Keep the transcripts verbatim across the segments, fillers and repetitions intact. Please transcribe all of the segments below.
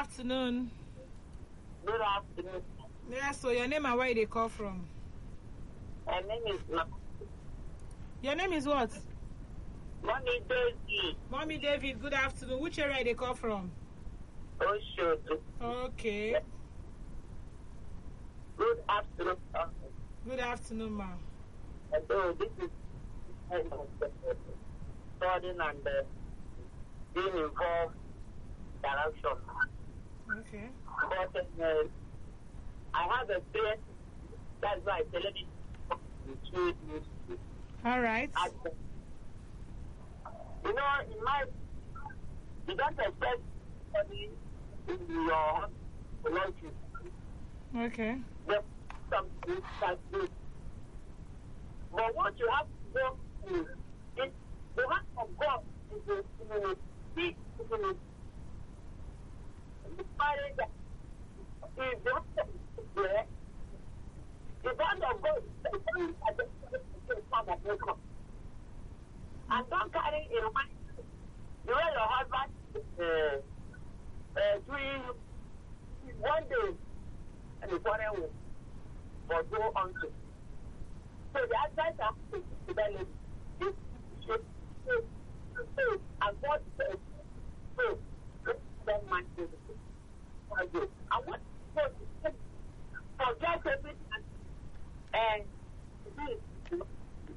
afternoon. Good afternoon. Yes, so your name and where they call from? My name is Ma- Your name is what? Mommy Daisy. Mommy David, good afternoon. Which area they call from? Oshoto. Okay. Good afternoon. Good afternoon, ma. Although this is kind of uh, studying and uh, being involved in direction. Okay. But uh, I have a experience. That's why I tell you. All right. You know, in my, you don't expect somebody in your life. Okay. There's something like this. But what you have to do is, is the hand of God is in a big community. The marriage is the hand of God. The hand of God is the hand of God. And don't carry in mind the way your husband uh, uh, doing one day and the foreign will but go on to. So the advice I have to tell you is should and what says so don't mind this. I want to forget everything and do it.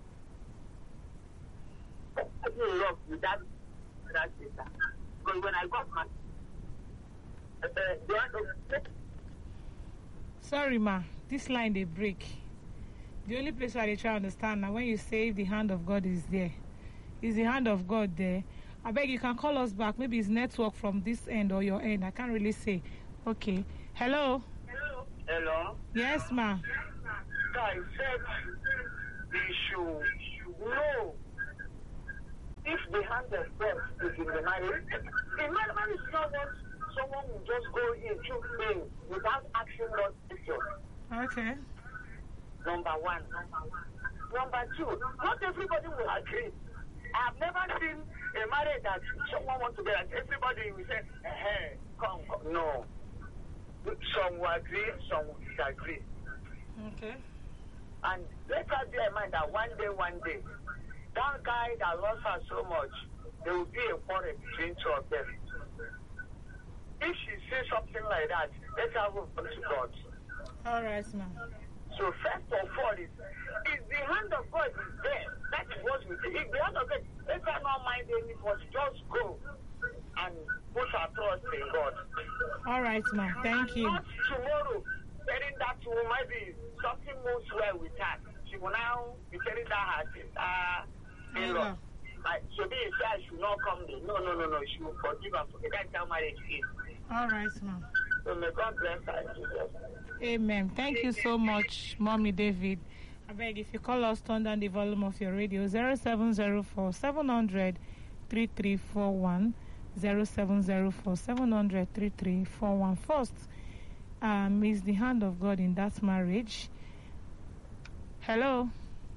I didn't love you that that sister. Because when I got my uh, the end of Sorry, ma. This line they break. The only place where they try to understand now when you say the hand of God is there, is the hand of God there? I beg you can call us back. Maybe it's network from this end or your end. I can't really say. Okay. Hello. Hello. Hello. Yes, ma. I said we should know if the hand of God is in the marriage. The man is not what someone will just go into things without asking God's question. Okay. Number one. Number two, not everybody will agree. I have never seen a marriage that someone wants to get and everybody will say, hey, come, come. No. Some will agree, some will disagree. Okay. And let us bear in mind that one day, one day, that guy that loves her so much, there will be a quarrel between two of them. If she says something like that, let her go to God. All right, ma'am. So first of all, is if the hand of God is there, that is what we say. If the hand of God, let her not mind anybody, just go and put her trust in God. All right, ma'am. Thank you. Not tomorrow, telling that woman maybe something moves well with her. She will now be telling that her sister, in-law. Like, so they say I should not come there. No, no, no, no. She will forgive and forget. That's how marriage is. All right, ma'am. So may God bless her. Jesus. Amen. Thank you so much, Mommy David. I beg if you call us, turn down the volume of your radio. zero seven zero four, seven hundred, three three four one. zero seven zero four, seven hundred, three three four one. First, um, is the hand of God in that marriage. Hello?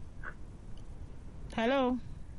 Hello?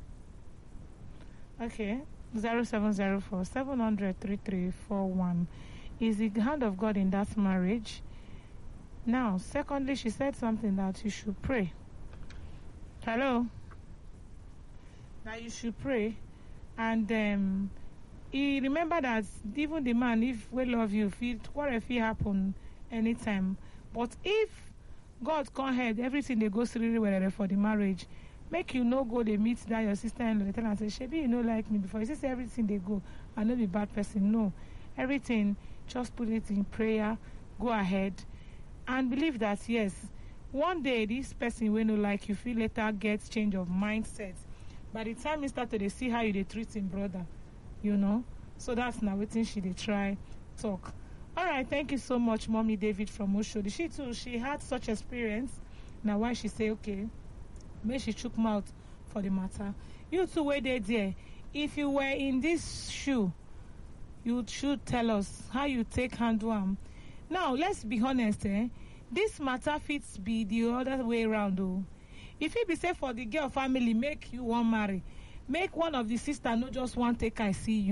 Okay. zero seven zero four, seven hundred, three three four one. Is the hand of God in that marriage? Now, secondly, she said something that you should pray. Hello? That you should pray. And um, he remember that even the man, if we love you, feel what if it happen anytime. But if God can't help everything they go through really well for the marriage, make you no go they meet that your sister and they tell and say, Shebi, you know like me before. You say everything they go, I know be bad person. No. Everything, just put it in prayer, go ahead. And believe that, yes, one day this person will not like you, feel later gets change of mindset. By the time you start to see how you they treat him brother, you know. So that's now waiting she they try talk. All right, thank you so much, Mommy David from Oshodi. She too, she had such experience. Now why she say, okay, maybe she took mouth for the matter. You two were there, there. If you were in this shoe, you should tell us how you take handle am. Now, let's be honest, eh? This matter fits be the other way around, though. If it be say for the girl family, make you want marry, make one of the sister not just one take I see you.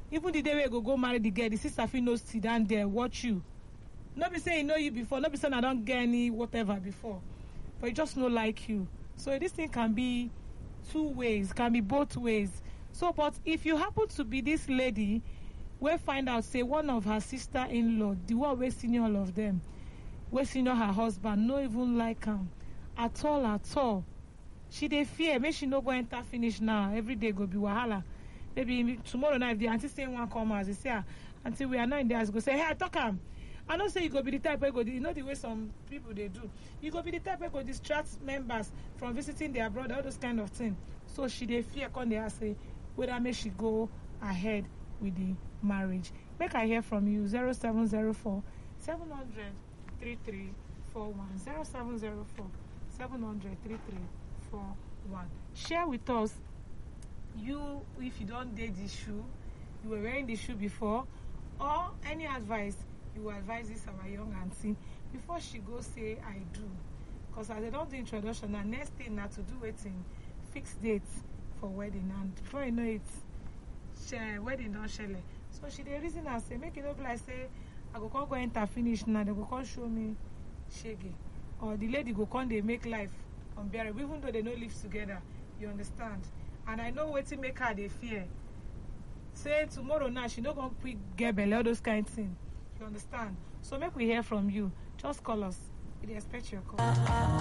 even the day wey you go go marry the girl, the sister fit no sit down there watch you. No be say e know you before, no be say I don't get any whatever before, but e just no like you. So this thing can be two ways, can be both ways. So, but if you happen to be this lady, we find out say one of her sister-in-law, the one wey senior all of them, wey senior her husband, no even like am at all, at all. She dey fear, make she no go enter finish now. Every day go be wahala. Maybe tomorrow night, if the auntie say one come out, they say, ah, auntie, we are not in there. I go say, hey, I talk am. I don't say you go be the type where go, you know the way some people they do. You go be the type where go distract members from visiting their brother, all those kind of things. So she dey fear, come there say whether make she go ahead with the marriage. Make I hear from you. zero seven zero four seven hundred three three four one zero seven zero four seven hundred three three four one. Share with us you if you don't date the shoe, you were wearing the shoe before, or any advice you will advise this our young auntie before she go say I do. Because as I don't do introduction, the next thing now to do waiting fixed dates for wedding, and before you know it, share wedding don't share. So she the reason I say make it look like say I go come go enter finish now, they go come show me shaggy. Or the lady go come they make life unbearable, even though they no live together. You understand? And I know what to make her they fear. Say tomorrow now she no gonna quick get belly, all those kind of things. You understand? So make we hear from you. Just call us. We expect your call.